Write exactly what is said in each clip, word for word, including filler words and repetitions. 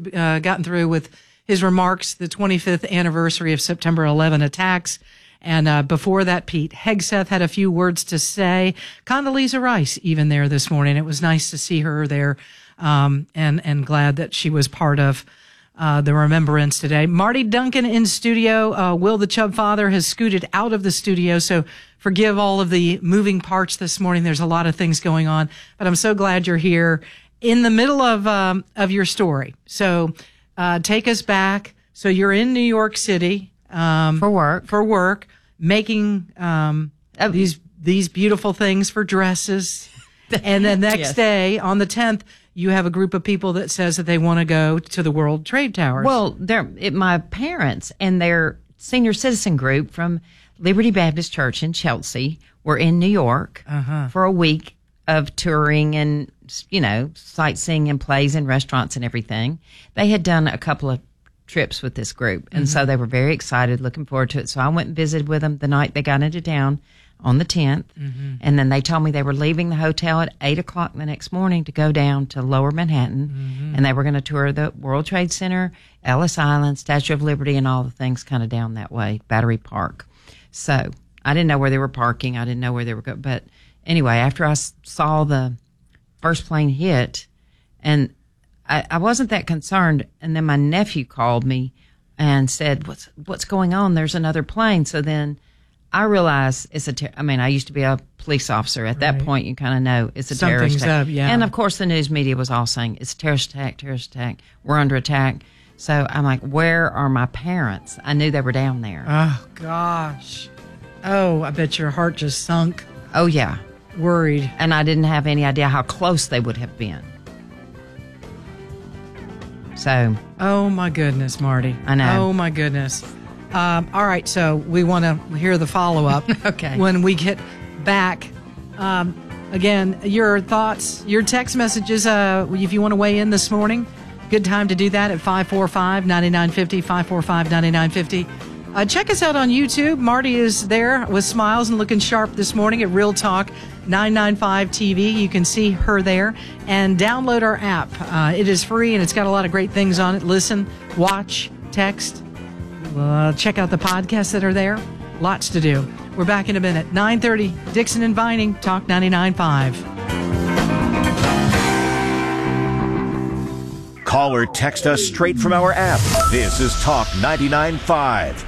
uh, gotten through with his remarks, the twenty-fifth anniversary of September eleventh attacks. And uh, before that, Pete Hegseth had a few words to say. Condoleezza Rice, even there this morning. It was nice to see her there, um, and and glad that she was part of uh, the remembrance today. Marty Duncan in studio. Uh, Will the Chubb father has scooted out of the studio, so forgive all of the moving parts this morning. There's a lot of things going on, but I'm so glad you're here in the middle of um, of your story. So uh, take us back. So you're in New York City. Um, for work. For work, making um, uh, these these beautiful things for dresses. And the next yes. day, on the tenth, you have a group of people that says that they want to go to the World Trade Towers. Well, they're, it, my parents and their senior citizen group from Liberty Baptist Church in Chelsea were in New York uh-huh. for a week of touring and, you know, sightseeing and plays and restaurants and everything. They had done a couple of trips with this group. And mm-hmm. so they were very excited, looking forward to it. So I went and visited with them the night they got into town on the tenth. Mm-hmm. And then they told me they were leaving the hotel at eight o'clock the next morning to go down to Lower Manhattan. Mm-hmm. And they were going to tour the World Trade Center, Ellis Island, Statue of Liberty, and all the things kind of down that way, Battery Park. So I didn't know where they were parking. I didn't know where they were going. But anyway, after I saw the first plane hit, and I, I wasn't that concerned. And then my nephew called me and said, what's, what's going on? There's another plane. So then I realized it's a, ter- I mean, I used to be a police officer. At that right. point, you kind of know it's a Something's terrorist attack. Up, yeah. And of course, the news media was all saying it's a terrorist attack, terrorist attack. We're under attack. So I'm like, where are my parents? I knew they were down there. Oh, gosh. Oh, I bet your heart just sunk. Oh, yeah. Worried. And I didn't have any idea how close they would have been. So, oh my goodness, Marty. I know. Oh my goodness. Um, all right, so we want to hear the follow-up. Okay. When we get back. Um, again, your thoughts, your text messages, uh, if you want to weigh in this morning, good time to do that at five four five, nine nine five zero, five four five, nine nine five zero. Uh, check us out on YouTube. Marty is there with smiles and looking sharp this morning at Real Talk nine ninety-five T V. You can see her there. And download our app. Uh, it is free, and it's got a lot of great things on it. Listen, watch, text. Uh, check out the podcasts that are there. Lots to do. We're back in a minute. nine thirty, Dixon and Vining, Talk ninety-nine point five. Call or text us straight from our app. This is Talk ninety-nine point five.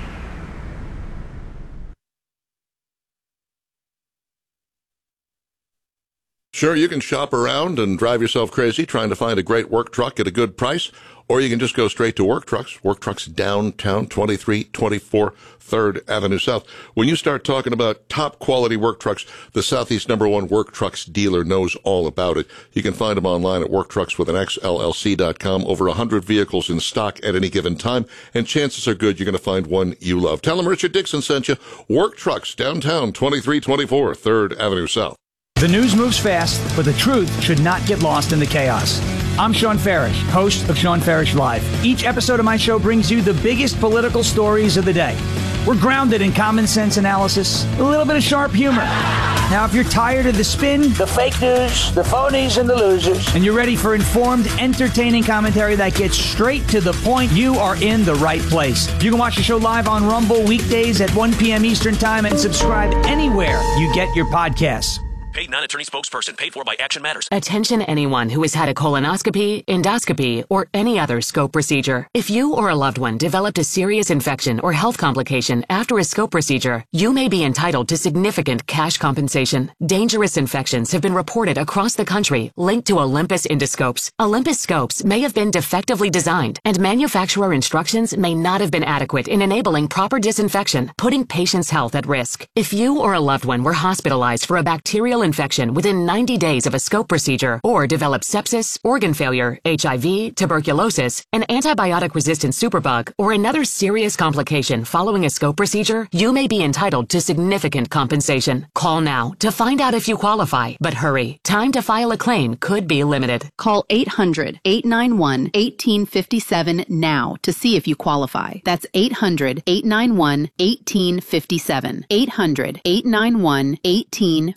Sure, you can shop around and drive yourself crazy trying to find a great work truck at a good price, or you can just go straight to Work Trucks. Work Trucks downtown, twenty-three twenty-four third Avenue South. When you start talking about top quality work trucks, the Southeast number one Work Trucks dealer knows all about it. You can find them online at work trucks with an X L L C dot com. Over one hundred vehicles in stock at any given time, and chances are good you're going to find one you love. Tell them Richard Dixon sent you. Work Trucks downtown, twenty-three twenty-four third Avenue South. The news moves fast, but the truth should not get lost in the chaos. I'm Sean Farish, host of Sean Farish Live. Each episode of my show brings you the biggest political stories of the day. We're grounded in common sense analysis, a little bit of sharp humor. Now, if you're tired of the spin, the fake news, the phonies, and the losers, and you're ready for informed, entertaining commentary that gets straight to the point, you are in the right place. You can watch the show live on Rumble weekdays at one p.m. Eastern Time and subscribe anywhere you get your podcasts. Paid non-attorney spokesperson. Paid for by Action Matters. Attention anyone who has had a colonoscopy, endoscopy, or any other scope procedure. If you or a loved one developed a serious infection or health complication after a scope procedure, you may be entitled to significant cash compensation. Dangerous infections have been reported across the country linked to Olympus endoscopes. Olympus scopes may have been defectively designed, and manufacturer instructions may not have been adequate in enabling proper disinfection, putting patients' health at risk. If you or a loved one were hospitalized for a bacterial infection within ninety days of a scope procedure, or developed sepsis, organ failure, H I V, tuberculosis, an antibiotic-resistant superbug, or another serious complication following a scope procedure, you may be entitled to significant compensation. Call now to find out if you qualify, but hurry. Time to file a claim could be limited. Call eight hundred, eight nine one, one eight five seven now to see if you qualify. That's eight hundred, eight nine one, one eight five seven. eight hundred, eight nine one, one eight five seven.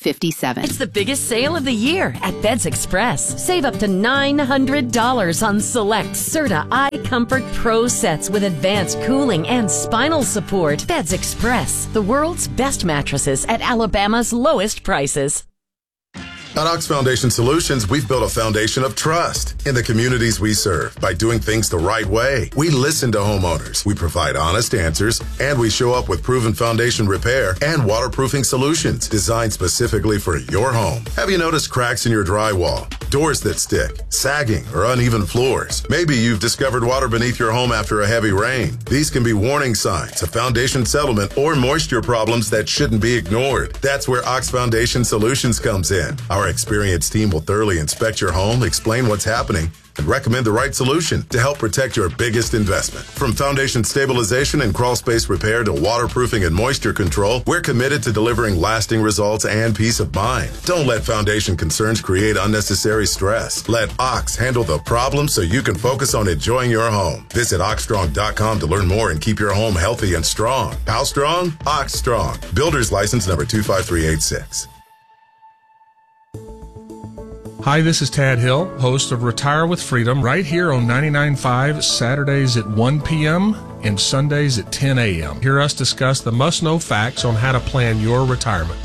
seven. It's the biggest sale of the year at Beds Express. Save up to nine hundred dollars on select Serta iComfort Pro sets with advanced cooling and spinal support. Beds Express, the world's best mattresses at Alabama's lowest prices. At Ox Foundation Solutions, we've built a foundation of trust in the communities we serve by doing things the right way. We listen to homeowners, we provide honest answers, and we show up with proven foundation repair and waterproofing solutions designed specifically for your home. Have you noticed cracks in your drywall, doors that stick, sagging, or uneven floors? Maybe you've discovered water beneath your home after a heavy rain. These can be warning signs of foundation settlement or moisture problems that shouldn't be ignored. That's where Ox Foundation Solutions comes in. Our experienced team will thoroughly inspect your home, explain what's happening, and recommend the right solution to help protect your biggest investment. From foundation stabilization and crawl space repair to waterproofing and moisture control, we're committed to delivering lasting results and peace of mind. Don't let foundation concerns create unnecessary stress. Let Ox handle the problem so you can focus on enjoying your home. Visit ox strong dot com to learn more and keep your home healthy and strong. How strong? Ox Strong. Builder's license number two five three eight six. Hi, this is Tad Hill, host of Retire with Freedom, right here on ninety-nine point five, Saturdays at one p.m. and Sundays at ten a.m. Hear us discuss the must-know facts on how to plan your retirement.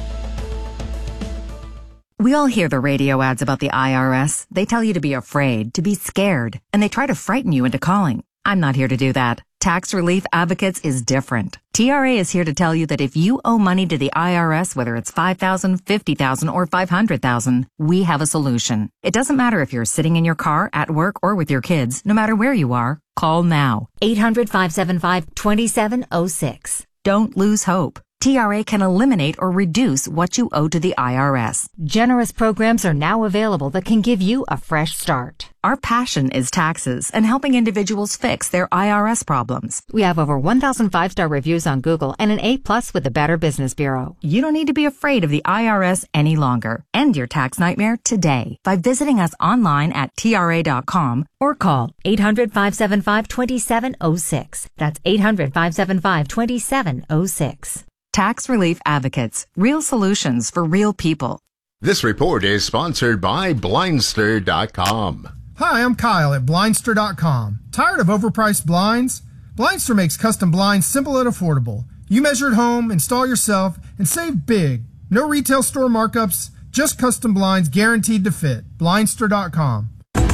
We all hear the radio ads about the I R S. They tell you to be afraid, to be scared, and they try to frighten you into calling. I'm not here to do that. Tax Relief Advocates is different. T R A is here to tell you that if you owe money to the I R S, whether it's five thousand dollars, fifty thousand dollars, or five hundred thousand dollars, we have a solution. It doesn't matter if you're sitting in your car, at work, or with your kids. No matter where you are, call now. eight hundred, five seven five, two seven zero six. Don't lose hope. T R A can eliminate or reduce what you owe to the I R S. Generous programs are now available that can give you a fresh start. Our passion is taxes and helping individuals fix their I R S problems. We have over one thousand five-star reviews on Google and an A plus with the Better Business Bureau. You don't need to be afraid of the I R S any longer. End your tax nightmare today by visiting us online at T R A dot com or call eight hundred, five seven five, two seven zero six. That's eight hundred, five seven five, two seven zero six. Tax Relief Advocates. Real solutions for real people. This report is sponsored by Blindster dot com. Hi, I'm Kyle at Blindster dot com. Tired of overpriced blinds? Blindster makes custom blinds simple and affordable. You measure at home, install yourself, and save big. No retail store markups, just custom blinds guaranteed to fit. Blindster dot com.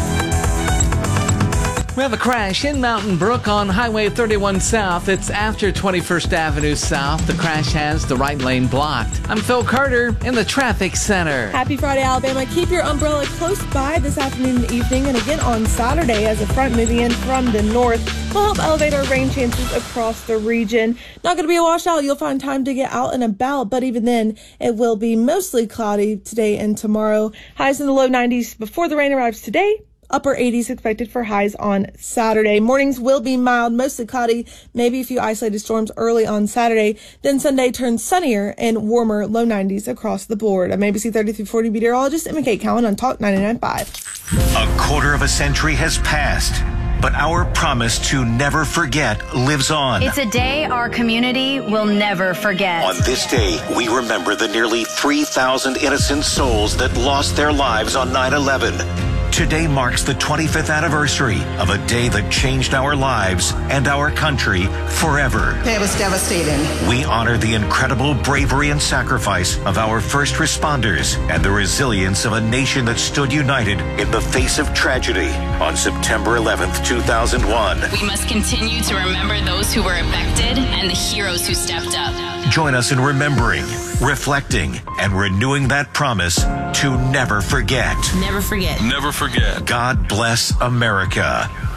We have a crash in Mountain Brook on Highway thirty-one South. It's after twenty-first Avenue South. The crash has the right lane blocked. I'm Phil Carter in the traffic center. Happy Friday, Alabama. Keep your umbrella close by this afternoon and evening, and again on Saturday as a front moving in from the north will help elevate our rain chances across the region. Not going to be a washout. You'll find time to get out and about, but even then, it will be mostly cloudy today and tomorrow. Highs in the low nineties before the rain arrives today. Upper eighties expected for highs on Saturday. Mornings will be mild, mostly cloudy, maybe a few isolated storms early on Saturday. Then Sunday turns sunnier and warmer, low nineties across the board. I'm A B C thirty through forty meteorologist Emma Kate Cowan on Talk ninety-nine point five. A quarter of a century has passed, but our promise to never forget lives on. It's a day our community will never forget. On this day, we remember the nearly three thousand innocent souls that lost their lives on nine eleven. Today marks the twenty-fifth anniversary of a day that changed our lives and our country forever. It was devastating. We honor the incredible bravery and sacrifice of our first responders and the resilience of a nation that stood united in the face of tragedy on September eleventh, two thousand one. We must continue to remember those who were affected and the heroes who stepped up. Join us in remembering, reflecting, and renewing that promise to never forget. Never forget. Never forget. God bless America.